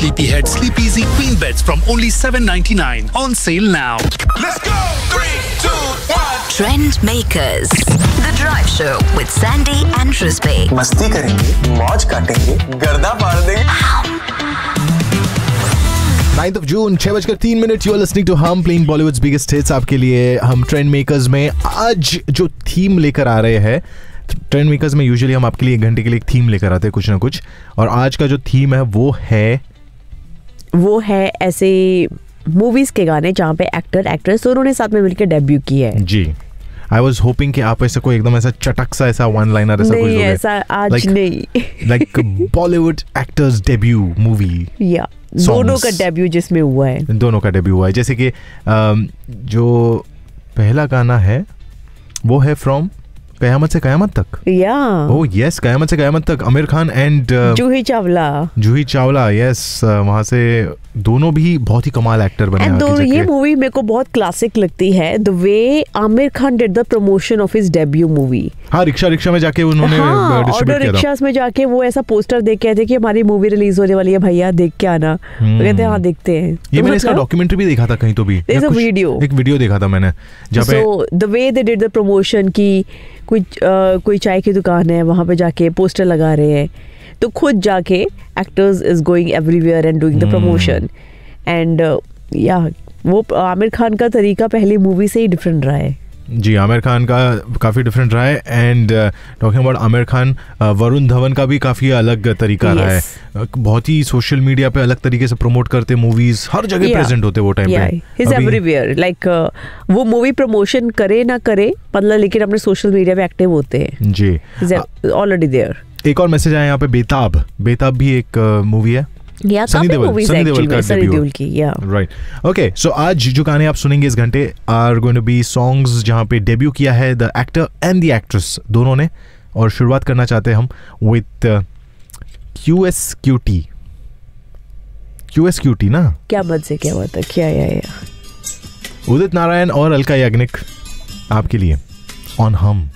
Sleepyhead Sleep Easy Queen Beds from only $7.99. On sale now. Let's go! 3, 2, 1. Trend Makers. The Drive Show with Sandy and Trisby. मस्ती करेंगे, मौज काटेंगे, गर्दा फाड़ देंगे। 9th of June, 6:03। You are listening to हम playing Bollywood's biggest hits। आपके लिए हम ट्रेंड मेकर्स में आज जो थीम लेकर आ रहे हैं, ट्रेंड मेकर्स में यूजुअली हम आपके लिए 1 घंटे के लिए एक थीम लेकर आते हैं, कुछ ना कुछ। और आज का जो थीम है वो है ऐसे मूवीज के गाने जहाँ पे एक्टर एक्ट्रेस दोनों ने साथ में मिलकर डेब्यू किया है। जी, आई वॉज होपिंग कि आप ऐसे कोई एकदम ऐसा चटक सा ऐसा वन लाइनर ऐसा कुछ ऐसा आज नहीं like Bollywood actors debut movie या दोनों का डेब्यू जिसमें हुआ है, दोनों का डेब्यू हुआ है। जैसे कि जो पहला गाना है वो है फ्रॉम कयामत से कयामत तक। ओह यस, कयामत से कयामत तक, आमिर खान एंड जूही चावला। यस, वहाँ से दोनों भी बहुत ही कमाल एक्टर बने। ये मूवी मेरे को बहुत क्लासिक लगती है, the way Aamir Khan did the promotion of his debut movie. हाँ, रिक्शा में जाके उन्होंने ऑटो रिक्शास में जाके वो ऐसा पोस्टर देख के आए थे कि हमारी मूवी रिलीज होने वाली है भैया, देख के आना। कहते हैं हाँ देखते हैं। ये मैंने इसका डॉक्यूमेंट्री भी देखा था कहीं, तो भी एक वीडियो देखा था मैंने। So the way they did the promotion की कोई चाय की दुकान है, वहां पे जाके पोस्टर लगा रहे हैं, तो खुद जाके actors is going everywhere and doing the promotion. And वो आमिर खान का तरीका पहली मूवी से ही डिफरेंट रहा है। जी, आमिर खान का काफ़ी डिफरेंट रहा है। And talking about Aamir Khan, Varun Dhawan का भी काफ़ी अलग तरीका रहा है। बहुत ही सोशल मीडिया पे अलग तरीके से प्रमोट करते, मूवीज हर जगह प्रेजेंट होते वो टाइम पे। He's everywhere, like वो मूवी प्रमोशन करे ना करे मतलब, लेकिन अपने सोशल मीडिया पे एक्टिव होते हैं। जी, ऑलरेडी देयर। एक और मैसेज आया यहाँ पे, बेताब भी एक मूवी है। सनी देओल का राइट। ओके, सो आज जो गाने आप सुनेंगे इस घंटे are going to be songs जहाँ पे डेब्यू किया है the actor and the actress दोनों ने। और शुरुआत करना चाहते हैं हम विथ QSQT ना, क्या मत से क्या बात है, क्या उदित नारायण और अलका याग्निक आपके लिए ऑन हम।